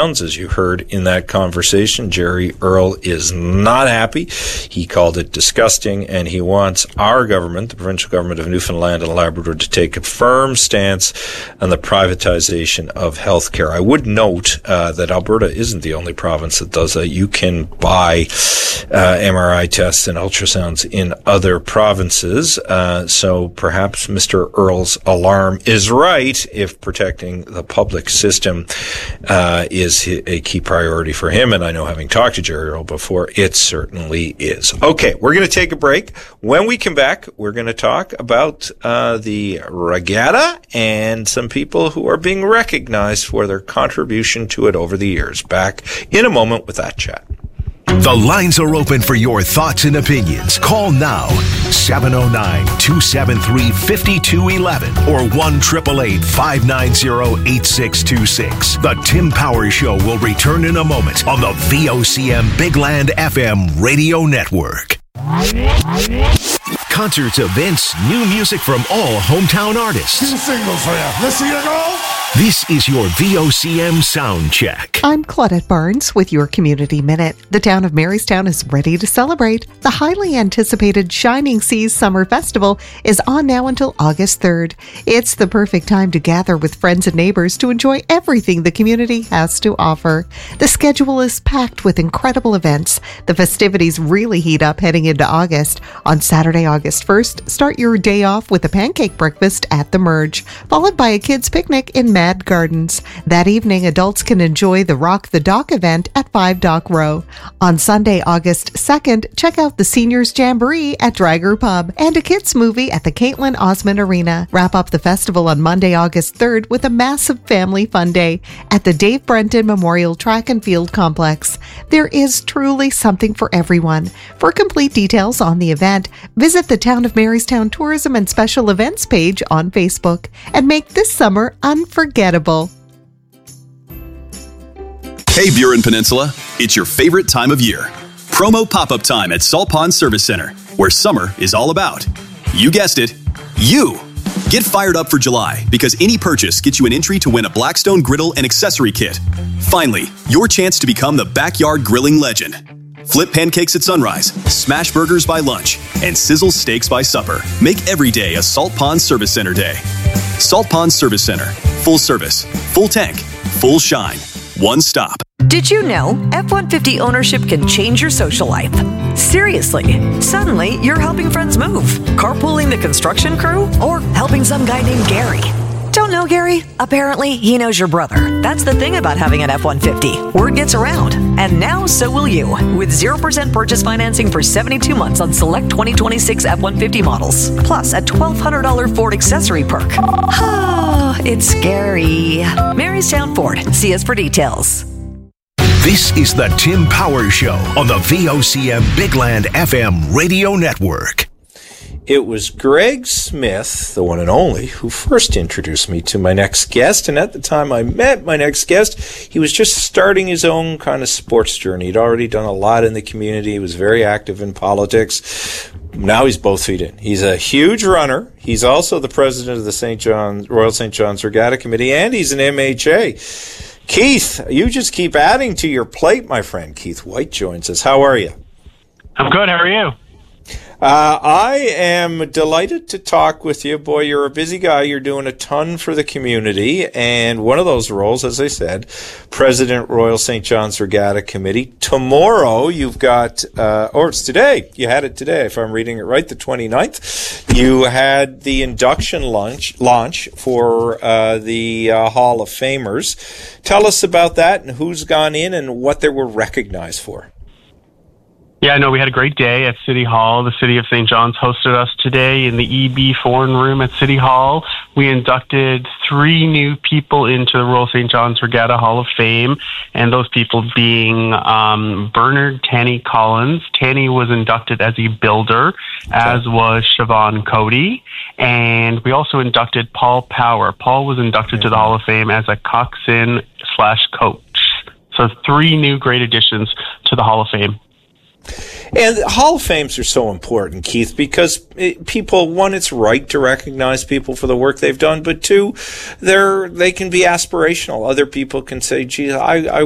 Sounds, as you heard in that conversation. Jerry Earle is not happy. He called it disgusting, and he wants our government, the provincial government of Newfoundland and Labrador, to take a firm stance on the privatization of healthcare. I would note that Alberta isn't the only province that does that. You can buy MRI tests and ultrasounds in other provinces, so perhaps Mr. Earle's alarm is right if protecting the public system is a key priority for him. And I know, having talked to Jerry Earle before, it certainly is. Okay, we're going to take a break. When we come back, we're going to talk about the regatta and some people who are being recognized for their contribution to it over the years. Back in a moment with that chat. The lines are open for your thoughts and opinions. Call now, 709-273-5211 or 1-888-590-8626. The Tim Powers Show will return in a moment on the VOCM Big Land FM radio network. Concerts, events, new music from all hometown artists. Two singles for you. Let's see you go. This is your VOCM Sound Check. I'm Claudette Barnes with your Community Minute. The town of Marystown is ready to celebrate. The highly anticipated Shining Seas Summer Festival is on now until August 3rd. It's the perfect time to gather with friends and neighbors to enjoy everything the community has to offer. The schedule is packed with incredible events. The festivities really heat up heading into August. On Saturday, August 1st, start your day off with a pancake breakfast at the Merge, followed by a kids' picnic in Mad Gardens. That evening, adults can enjoy the Rock the Dock event at 5 Dock Row. On Sunday, August 2nd, check out the Seniors Jamboree at Drager Pub and a kids movie at the Caitlin Osmond Arena. Wrap up the festival on Monday, August 3rd with a massive family fun day at the Dave Brenton Memorial Track and Field Complex. There is truly something for everyone. For complete details on the event, visit the Town of Marystown Tourism and Special Events page on Facebook and make this summer unforgettable. Hey Burin Peninsula, it's your favorite time of year. Promo pop-up time at Salt Pond Service Center, where summer is all about. You guessed it, you! Get fired up for July, because any purchase gets you an entry to win a Blackstone griddle and accessory kit. Finally, your chance to become the backyard grilling legend. Flip pancakes at sunrise, smash burgers by lunch, and sizzle steaks by supper. Make every day a Salt Pond Service Center day. Salt Pond Service Center. Full service, full tank, full shine, one stop. Did you know F-150 ownership can change your social life? Seriously, suddenly you're helping friends move, carpooling the construction crew, or helping some guy named Gary. Don't know Gary? Apparently, he knows your brother. That's the thing about having an F-150. Word gets around. And now, so will you. With 0% purchase financing for 72 months on select 2026 F-150 models. Plus a $1,200 Ford accessory perk. Oh, it's scary. Marystown Ford. See us for details. This is the Tim Powers Show on the VOCM Big Land FM radio network. It was Greg Smith, the one and only, who first introduced me to my next guest. And at the time I met my next guest, he was just starting his own kind of sports journey. He'd already done a lot in the community. He was very active in politics. Now he's both feet in. He's a huge runner. He's also the president of the Royal St. John's Regatta Committee, and he's an MHA. Keith, you just keep adding to your plate, my friend. Keith White joins us. How are you? I'm good. How are you? I am delighted to talk with you. Boy, you're a busy guy. You're doing a ton for the community. And one of those roles, as I said, President, Royal St. John's Regatta Committee. Tomorrow, you've got, or it's today. You had it today, if I'm reading it right, the 29th. You had the induction launch for the Hall of Famers. Tell us about that and who's gone in and what they were recognized for. Yeah, no, we had a great day at City Hall. The City of St. John's hosted us today in the EB Foreign Room at City Hall. We inducted 3 new people into the Royal St. John's Regatta Hall of Fame, and those people being Bernard Tanny Collins. Tanny was inducted as a builder, as was Siobhan Cody. And we also inducted Paul Power. Paul was inducted to the Hall of Fame as a coxswain/coach. So 3 new great additions to the Hall of Fame. And Hall of Fames are so important, Keith, because people, one, it's right to recognize people for the work they've done, but 2, they can be aspirational. Other people can say, gee, I